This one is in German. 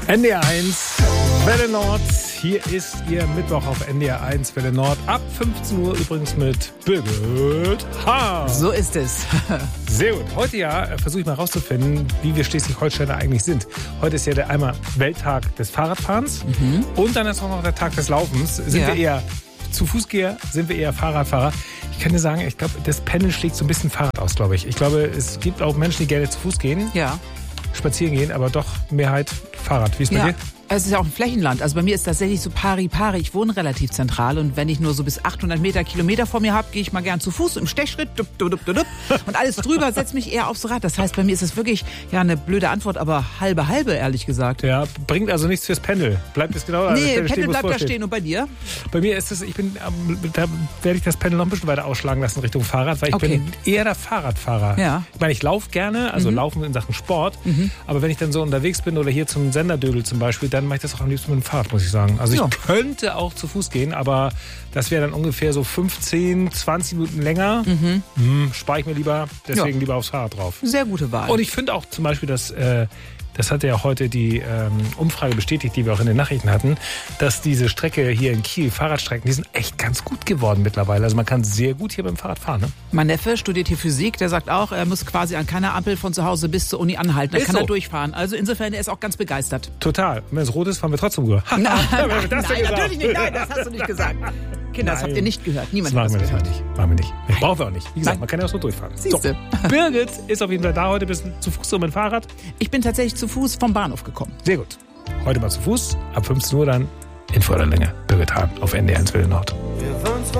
NDR 1, Welle Nord. Hier ist Ihr Mittwoch auf NDR 1, Welle Nord. Ab 15 Uhr übrigens mit Birgit H. So ist es. Sehr gut. Heute versuche ich mal rauszufinden, wie wir Schleswig-Holsteiner eigentlich sind. Heute ist ja einmal Welttag des Fahrradfahrens und dann ist auch noch der Tag des Laufens. Sind wir eher zu Fußgeher, sind wir eher Fahrradfahrer? Ich kann dir sagen, ich glaube, das Pendel schlägt so ein bisschen Fahrrad aus, glaube ich. Ich glaube, es gibt auch Menschen, die gerne zu Fuß gehen. Ja. Spazieren gehen, aber doch Mehrheit Fahrrad. Wie ist es bei dir? Es ist ja auch ein Flächenland. Also bei mir ist tatsächlich so pari. Ich wohne relativ zentral und wenn ich nur so bis 800 Kilometer vor mir habe, gehe ich mal gern zu Fuß im Stechschritt und alles drüber setzt mich eher aufs Rad. Das heißt, bei mir ist es wirklich eine blöde Antwort, aber halbe, ehrlich gesagt. Ja, bringt also nichts fürs Pendel. Bleibt es genau an der Stelle Pendel stehen, bleibt da stehen. Und bei dir? Bei mir ist es, da werde ich das Pendel noch ein bisschen weiter ausschlagen lassen Richtung Fahrrad, weil ich bin eher der Fahrradfahrer. Ja. Ich meine, ich laufe gerne, also laufen in Sachen Sport, aber wenn ich dann so unterwegs bin oder hier zum Senderdödel zum Beispiel, dann mache ich das auch am liebsten mit dem Fahrrad, muss ich sagen. Also ich könnte auch zu Fuß gehen, aber das wäre dann ungefähr so 15, 20 Minuten länger. Spare ich mir lieber, deswegen lieber aufs Fahrrad drauf. Sehr gute Wahl. Und ich finde auch zum Beispiel, dass das hat ja heute die Umfrage bestätigt, die wir auch in den Nachrichten hatten, dass diese Strecke hier in Kiel, Fahrradstrecken, die sind echt ganz gut geworden mittlerweile. Also man kann sehr gut hier beim Fahrrad fahren. Ne? Mein Neffe studiert hier Physik, der sagt auch, er muss quasi an keiner Ampel von zu Hause bis zur Uni anhalten. Dann kann er durchfahren. Also insofern, er ist auch ganz begeistert. Total. Wenn es rot ist, fahren wir trotzdem rüber. Nein, natürlich nicht. Nein, das hast du nicht gesagt. Kinder, das habt ihr nicht gehört. Niemand hat das gehört. Machen wir nicht. Brauchen wir auch nicht. Wie gesagt, man kann ja auch so durchfahren. Siehste. So, Birgit ist auf jeden Fall da heute. Bist du zu Fuß oder mit dem Fahrrad? Ich bin tatsächlich zu Fuß vom Bahnhof gekommen. Sehr gut. Heute mal zu Fuß. Ab 15 Uhr dann in voller Länge. Birgit Hahn auf NDR 1 Welle Nord.